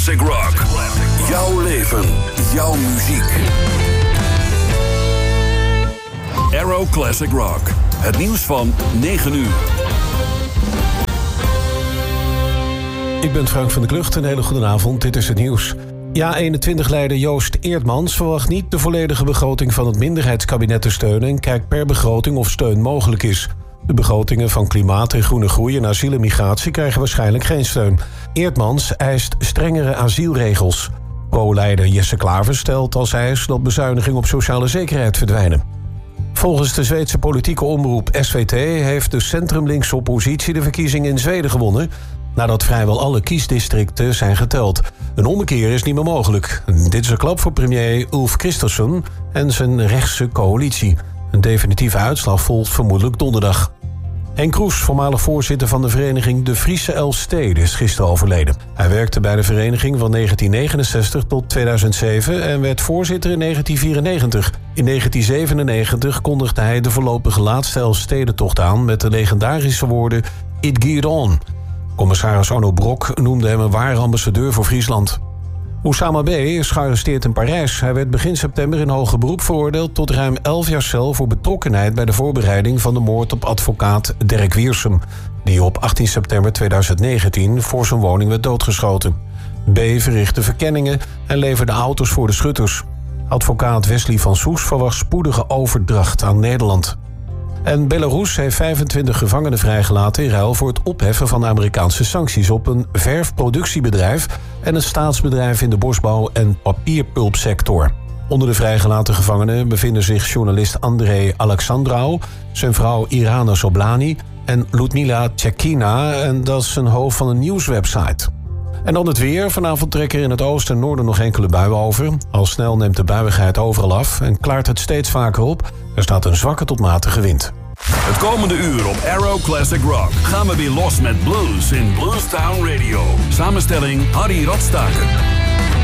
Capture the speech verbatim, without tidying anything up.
Classic Rock. Jouw leven, jouw muziek. Aero Classic Rock. Het nieuws van negen uur. Ik ben Frank van der Klucht. Een hele goede avond. Dit is het nieuws. Ja eenentwintig-leider Joost Eerdmans verwacht niet de volledige begroting van het minderheidskabinet te steunen en kijkt per begroting of steun mogelijk is. De begrotingen van klimaat en groene groei en asiel en migratie krijgen waarschijnlijk geen steun. Eerdmans eist strengere asielregels. Pro-leider Jesse Klaver stelt als eis dat bezuinigingen op sociale zekerheid verdwijnen. Volgens de Zweedse politieke omroep S V T heeft de centrumlinkse oppositie de verkiezingen in Zweden gewonnen, nadat vrijwel alle kiesdistricten zijn geteld. Een ommekeer is niet meer mogelijk. Dit is een klap voor premier Ulf Kristersson en zijn rechtse coalitie. Een definitieve uitslag volgt vermoedelijk donderdag. Henk Kroes, voormalig voorzitter van de vereniging De Friese Elf Steden, is gisteren overleden. Hij werkte bij de vereniging van negentien negenenzestig tot tweeduizend zeven en werd voorzitter in negentien vierennegentig. In negentien zevenennegentig kondigde hij de voorlopige laatste Elfstedentocht aan met de legendarische woorden "It Geared On". Commissaris Arno Brok noemde hem een ware ambassadeur voor Friesland. Oussama B. is gearresteerd in Parijs. Hij werd begin september in hoger beroep veroordeeld tot ruim elf jaar cel voor betrokkenheid bij de voorbereiding van de moord op advocaat Dirk Wiersum, die op achttien september tweeduizend negentien voor zijn woning werd doodgeschoten. B. verrichtte verkenningen en leverde auto's voor de schutters. Advocaat Wesley van Soes verwacht spoedige overdracht aan Nederland. En Belarus heeft vijfentwintig gevangenen vrijgelaten in ruil voor het opheffen van de Amerikaanse sancties op een verfproductiebedrijf en een staatsbedrijf in de bosbouw- en papierpulpsector. Onder de vrijgelaten gevangenen bevinden zich journalist Andrei Alexandrau, zijn vrouw Irana Soblani en Ludmila Tchekina, en dat is een hoofd van een nieuwswebsite. En dan het weer. Vanavond trekken er in het oosten en noorden nog enkele buien over. Al snel neemt de buiigheid overal af en klaart het steeds vaker op. Er staat een zwakke tot matige wind. Het komende uur op Aero Classic Rock gaan we weer los met blues in Bluestown Radio. Samenstelling Harry Radstaker.